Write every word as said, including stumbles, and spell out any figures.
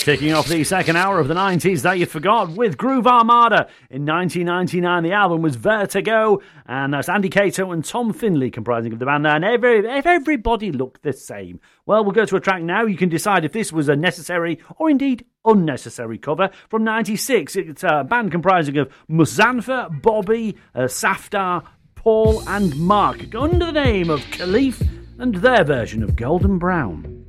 Kicking off the second hour of the nineties that you forgot with Groove Armada. In nineteen ninety-nine, the album was Vertigo, and that's Andy Cato and Tom Finley comprising of the band there, and every, everybody looked the same. Well, we'll go to a track now. You can decide if this was a necessary or indeed unnecessary cover. From ninety-six, it's a band comprising of Musanfa, Bobby, uh, Safdar, Paul and Mark, under the name of Khalif, and their version of Golden Brown.